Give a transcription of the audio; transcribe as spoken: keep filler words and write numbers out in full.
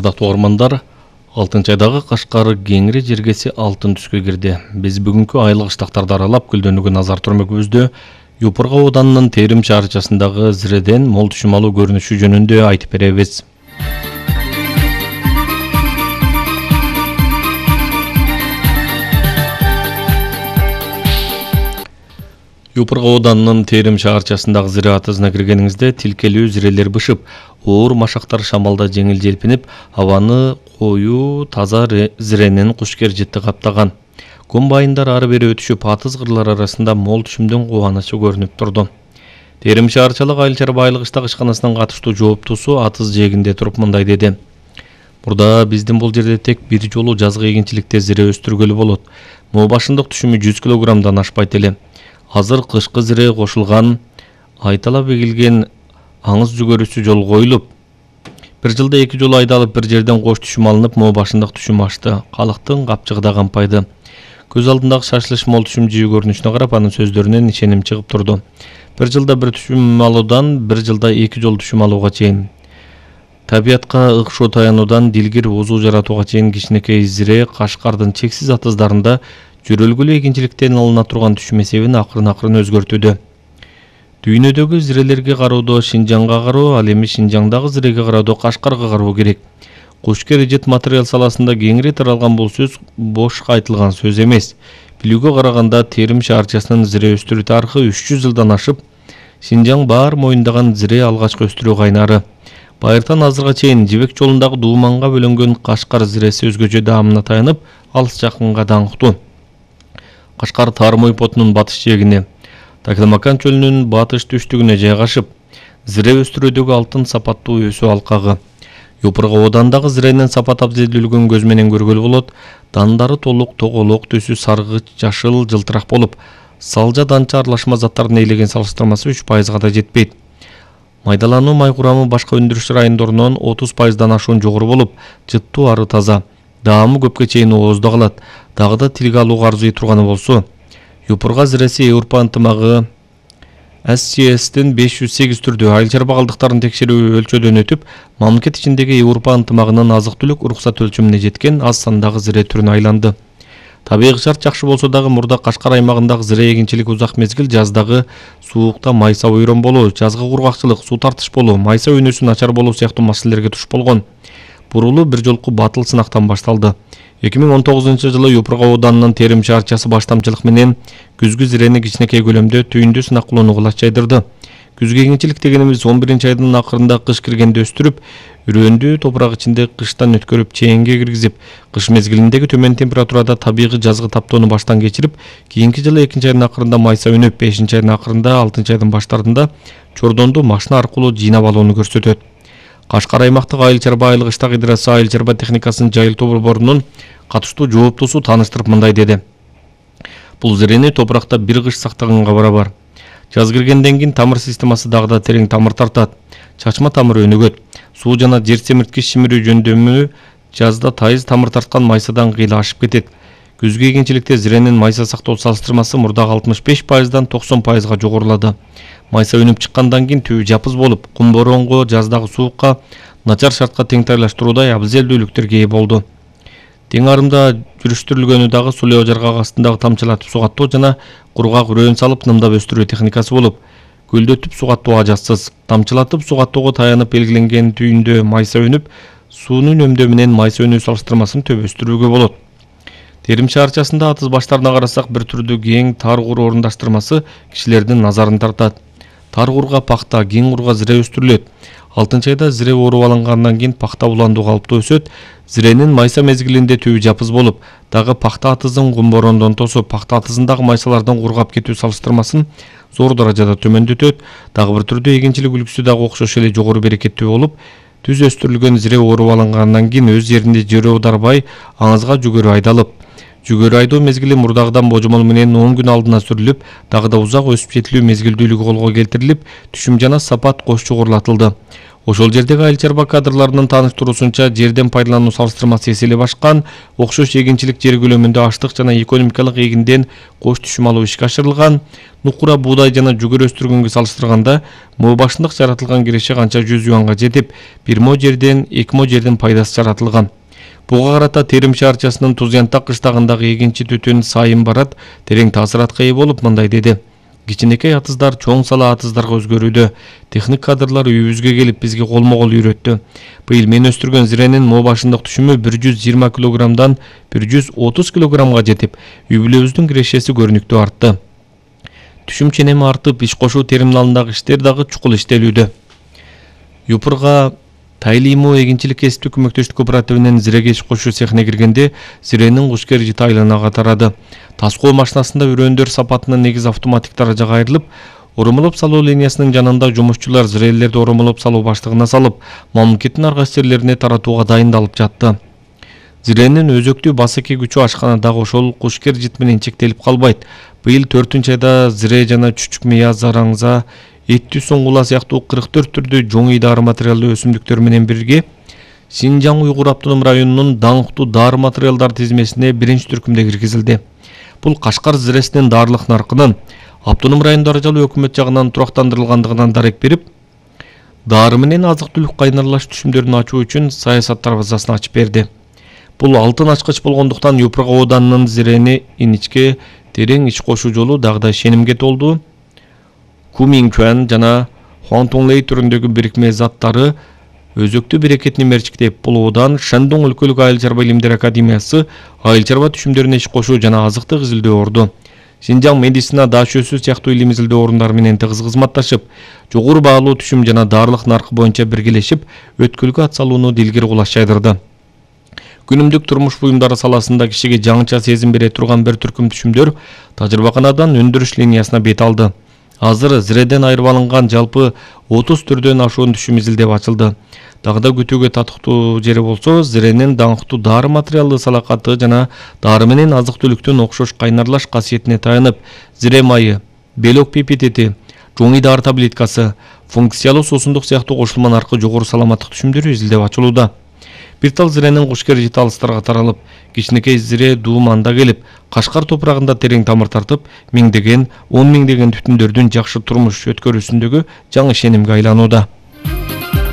Ардактуу угармандар, алтынчы айдагы Кашкар кеңири жергеси алтын түскө кирди. Биз бүгүнкү айлык штактарды аралап күлдөнүүгө назар турмөкүбүздө Юпурга ауданынын Терим шаарчасындагы зиреден мол түшүм алуу көрүнүшү жөнүндө айтып беребиз. Юпурга ауданынын Терим шаарчасындагы зире атызына киргениңизде тилкелүү зирелер бышып, оор машактар шамалда жеңил желпинип, абаны коюу таза зиренин кушкер-житти каптаган. Комбайндар ары бери өтүшүп, атыз кырлар арасында мол түшүмдүн кубанычы көрүнүп турду. Терим шаарчалык айыл чарба айылгыштак ишканасынын катыштуу жооптусу атыз жээгинде туруп мындай деди. Мурда биздин бул жерде тек бир жолу жазгы эгинчиликте зире өстүргөлү болот. Моо башындык түшүмү жүз килограммдан ашпайт эле. Азыр кышкы зире кошулган, айталап эгилген аңыз жүгөрүсү жол коюлуп, бир жылда эки жолу айдалып бир жерден кош түшүм алынып, моо башындык түшүм ашты. Калктын капчыгы да кампайды. Көз алдындагы шашылыш мол түшүм жөө көрүнүшүнө карап, анын сөздөрүнөн ишеним чыгып турду. Бир жылда бир түшүм алуудан бир жылда эки жолу түшүм алууга чейин, табиятка ыкшоо таянуудан дилгир озуу жаратууга чейин кичинекей зире Кашкардын чексиз атыздарында жөрөлгүлүү эгинчиликтен алына турган түшүм эсебин акырын-акырын өзгөртүүдө. Дүйнөдөгү зирелерге кароодо Шинжаңга кароо, ал эми Шинжаңдагы зиреге кароодо Кашкарга кароо керек. Кушкер-жит материал саласында кеңири таралган бул сөз бошко айтылган сөз эмес. Билүүгө караганда Терим шаарчасынын зире өстүрүү тарыхы үч жүз жылдан ашып, Шинжаң баар моюндаган зире алгачкы өстүрүү кайнары. Байыртан азырга чейин жибек жолундагы дууманга бөлөнгөн Кашкар зиреси өзгөчө даамына таянып, алыс жакынга даңктуу. Кашкар Тармой потунун батыш жээгине, Такелмакан чөлүнүн батыш түштүгүнө жайгашып, зире өстүрүүдөгү алтын сапаттуу өсүү алкагы. Юпурга оодандагы зиренин сапат абзелдүүлүгүн көз менен көргөлү болот. Дандары толук, тоголок түсү саргыч, жашыл, жылтырак болуп, салжа данча аралашма заттардын ээлеген салыштырмасы үч пайызга да жетпейт. Майдалануу май курамы башка өндүрүш райондорунан отуз пайыздан ашуун жогору болуп, жыттуу ары таза. Даамы көпкө чейин оозда калат. Дагы да тилге алууга арзуй турганы болсо, Юпурга зиреси Европа ынтымагы эс си эстин беш жүз сегиз түрдүү айыл чарба калдыктарын текшерүү өлчөдөн өтүп, мамлекет ичиндеги Европа ынтымагынын азык-түлүк уруксат өлчөмүнө жеткен аз сандагы зире түрүнө айланды. Табигый шарт жакшы болсо дагы мурда Кашкар аймагындагы зире эгинчилик узак мезгил жаздагы суукта майса ойрон болуу, жазгы кургакчылык, суу тартыш болуу, майса өнүүсү начар болуу сыяктуу маселелерге туш болгон. Бурулуу бир жолку батыл сынактан башталды. эки миң он тогузунчу жылы Юпурга ауданынын Терим шаарчасы баштамчылык менен күзгү зирени кичинекей көлөмдө түйүндө сынак кылууну кулач жайдырды. Күзгү эгинчилик дегенибиз он биринчи айдын акырында кыш киргенде өстүрүп, үрөндүү топурак ичинде кыштан өткөрүп чээнге киргизип, кыш мезгилиндеги төмөн температурада табигый жазгы таптоону баштан кечирип, кийинки жылы экинчи айдын акырында майса өнүп, бешинчи айдын акырында, алтынчы айдын баштарында чордонду машина аркылуу жыйнап алууну көрсөтөт. Кашкар аймактык айыл чарба айылгыштак идарасы айыл чарба техникасынын жайылтуу борборунун катыштуу жооптусу тааныштырып мындай деди. Бул зирени топуракта бир кыш сактаганга барабар. Жаз киргенден кийин тамыр системасы дагы да терең тамыр тартат. Чачма тамыр өнүгөт. Суу жана жер семирткич шимирүү жөндөмү жазда тайыз тамыр тарткан майсадан кыйла ашып кетет. Күзгү эгинчиликте зиренин майса сактоо салыштырмасы мурдагы алтымыш беш пайыздан токсон пайызга жогорулады. Майса өнүп чыккандан кийин түбү жапыз болуп, кум боронго, жаздагы суукка, начар шартка тең тайлаштыруудай абзелдүүлүктөргө ээ болду. Тең арымда жүрүштүрүлгөнү дагы сулуу жаргак астындагы тамчылатып сугаттоо жана кургак үрөөн салып нымдап өстүрүү техникасы болуп, көлдөтүп сугаттоо ажатсыз. Тамчылатып сугаттоого таянып белгиленген түйүндө майса өнүп, суунун өмдөө менен майса өнүү салыштырмасын төп өстүрүүгө болот. Терим шаарчасында атыз баштарына карасак, бир түрдүү кең тар кур орундаштырмасы кишилердин назарын тартат. Тар курга пахта, кең курга зире өстүрүлөт. алтынчы айда зире ооруп алынгандан кийин пахта уландуу калыпта өсөт. Зиренин майса мезгилинде түбү жапыз болуп, дагы пахта атызын кум борондон тосуп, пахта атызындагы майсалардын кургап кетүү салыштырмасын зор даражада төмөндөтөт. Дагы бир түрдүү эгинчилик үлгүсү дагы окшош эле жогору берекеттүү болуп, түз өстүрүлгөн зире ооруп алынгандан кийин өз жеринде жөрө аударбай, аңызга жүгөрү айдалып, жүгөрү айдоо мезгили мурдагыдан божомол менен он күн алдына сүрүлүп, дагы да узак өсүп жетилүү мезгилдүүлүгү колго келтирилип, түшүм жана сапат кош чугурлатылды. Ошол жердеги айыл чарба кадрларынын тааныштыруусунча, жерден пайдалануу салыштырмасы эселеп ашкан, окшош эгинчилик жер көлөмүндө аштык жана экономикалык эгинден кош түшүм алуу ишке ашырылган. Нукура, буудай жана жүгөр өстүргөнгө салыштырганда мо башындык жаратылган киреше канча жүз юанга жетип, бир мо жерден эки мо жердин пайдасы жаратылган. Буга карата Терим шаарчасынын Туз Янтак кыштагындагы эгинчи Төтөн Сайын Барат терең таасиратка ээ болуп мындай деди: кичинекей атыздар чоң сала атыздарга өзгөрүүдө. Техник кадрлар үйүбүзгө келип бизге колмо-кол үйрөттү. Быйыл мен өстүргөн зиренин мо башындык түшүмү бир жүз жыйырма килограммдан бир жүз отуз килограммга жетип, үй бүлөбүздүн кирешеси көрүнүктүү артты. Түшүм ченеми артып, иш кошуу терминалындагы иштер дагы чукул иштелүүдө. Юпурга Тайлимо эгинчилик кесиптик көмөктөштүк кооперативинин зиреге иш кошуу цехине киргенде зиренин кушкер жыты айланага тарады. Тас коо машинасында үрөөндөр сапатынын негиз автоматик даражага айрылып, оромолоп салуу линиясынын жанында жумушчулар зирелерди оромолоп салуу баштыгына салып, мамлекеттин ар кайсы жерлерине таратууга дайындалып жатты. Зиренин өзөктүү басеки күчү ашканы дагы ошол кушкер жыт менен чектелип калбайт. Быйыл төртүнчү айда зире жана чүчүк мыя, зараңза, эттүү суңгула сыяктуу кырк төрт түрдүү жоңуй дары материалдуу өсүмдүктөр менен бирге Синжаң Уйгур автоном районунун даңктуу дары материалдар тизмесине биринчи түркүмдө киргизилди. Бул Кашкар зиресинин даарылык наркынын автоном район даражалуу өкмөт жагынан турактандырылгандыгынан дарек берип, дары менен азык-түлүк кайнарлаш түшүмдөрүн ачуу үчүн саясат дарбазасын ачып берди. Бул алтын ачкыч болгондуктан Юпурга ооданынын зирени иничке терең иш кошуу жолу дагы да ишенимге толду. Кумиңкуан жана Хуантунлей түрүндөгү бирикме заттары өзөктүү берекетини мерчиктеп, бул оодан Шандон өлкөлүк айыл чарба илимдер академиясы айыл чарба түшүмдөрүнө иш кошуу жана азыктык изилдөө орду. Синжаң медицина, даш өсүү сыяктуу илим изилдөө орундары менен тыгыз кызматташып, жогору баалуу түшүм жана даарылык наркы боюнча биргелешип, өткөлгө атсалууну дилгери кулаш жайдырды. Күнүмдүк турмуш буюмдары саласында кишиге жаңыча сезим бере турган бир түркүм түшүмдөр тажрыйбаканадан өндүрүш линиясына бет алды. Азыр зиреден айырып алынган жалпы отуз түрдөн ашуун түшүм изилдеп ачылды. Дагы да күтүүгө татыктуу жери болсо, зиренин даңктуу дары материалдуу салакаты жана дары менен азык-түлүктүн окшош кайнарлаш касиетине таянып, зире майы, белок пипетити, жоңуй дары таблеткасы, функциялуу суусундук сыяктуу кошулма наркы жогору саламаттык түшүмдөрү изилдеп ачылууда. Бир тал зиренин кушкер жыты алыстарга таралып, кичинекей зире дууманда келип, Кашкар топурагында терең тамыр тартып, миңдеген, он миңдеген түтүндөрдүн жакшы турмуш өткөрүүсүндөгү жаңы ишенимге айланууда.